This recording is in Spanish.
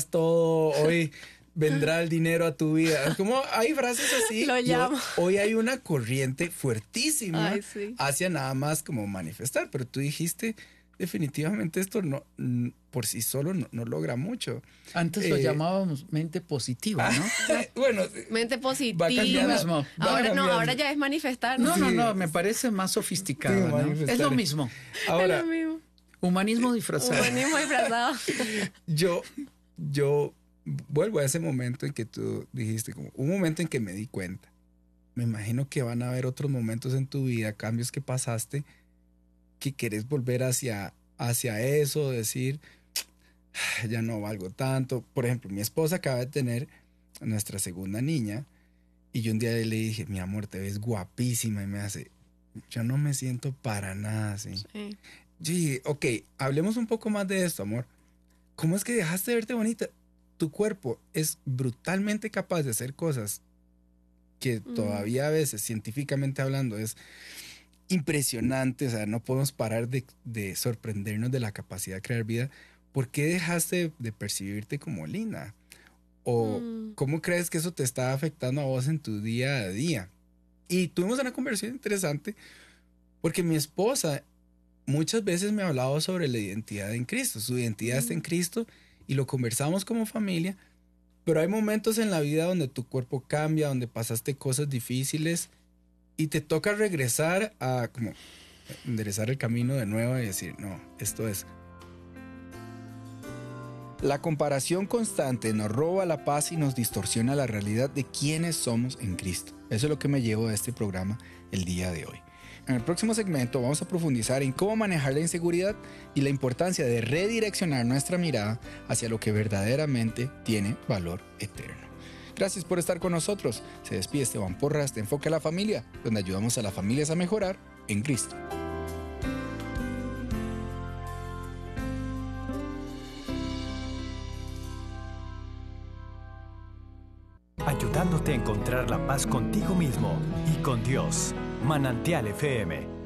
tendrás todo, hoy vendrá el dinero a tu vida. Es como hay frases así. Lo llamo. Hoy hay una corriente fuertísima Ay, sí. hacia nada más como manifestar, pero tú dijiste, definitivamente esto no por sí solo no logra mucho. Antes lo llamábamos mente positiva, ¿no? Bueno, Mente va positiva. cambiando, Ahora ya es manifestar. No, Sí. no, me parece más sofisticado, Sí, ¿no? manifestar. Es lo mismo. ahora Es lo mismo. Humanismo disfrazado. Humanismo disfrazado. yo vuelvo a ese momento en que tú dijiste, como un momento en que me di cuenta. Me imagino que van a haber otros momentos en tu vida, cambios que pasaste, que querés volver hacia eso, decir, ya no valgo tanto. Por ejemplo, mi esposa acaba de tener nuestra segunda niña y yo un día le dije, mi amor, te ves guapísima, y me hace, yo no me siento para nada así. Sí. Sí, ok, hablemos un poco más de esto, amor. ¿Cómo es que dejaste de verte bonita? Tu cuerpo es brutalmente capaz de hacer cosas que todavía a veces, científicamente hablando, es impresionante. O sea, no podemos parar de sorprendernos de la capacidad de crear vida. ¿Por qué dejaste de percibirte como linda? ¿O cómo crees que eso te está afectando a vos en tu día a día? Y tuvimos una conversación interesante porque mi esposa muchas veces me ha hablado sobre la identidad en Cristo. Su identidad está en Cristo y lo conversamos como familia, pero hay momentos en la vida donde tu cuerpo cambia, donde pasaste cosas difíciles y te toca regresar a como enderezar el camino de nuevo y decir, no, esto es. La comparación constante nos roba la paz y nos distorsiona la realidad de quiénes somos en Cristo. Eso es lo que me llevo de este programa el día de hoy. En el próximo segmento vamos a profundizar en cómo manejar la inseguridad y la importancia de redireccionar nuestra mirada hacia lo que verdaderamente tiene valor eterno. Gracias por estar con nosotros. Se despide Esteban Porras de Enfoque a la Familia, donde ayudamos a las familias a mejorar en Cristo. Ayudándote a encontrar la paz contigo mismo y con Dios. Manantial FM